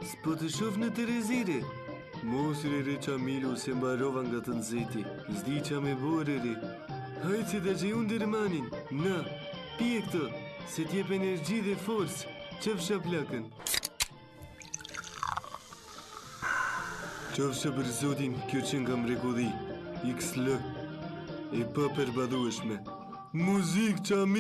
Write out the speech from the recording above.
S'po të shoh në Terezire. Mos re qa Milo se mbarova nga të nxehti. S'di qa me bore re. Hajtë se të gjej unë dërmanin. Na, pije këtë, se t'jep energji dhe forcë. Qëfsha plakën. Qofsha për zotin, kjo që nga mrekulli. XL. E pa përbadhueshme. Muzik qa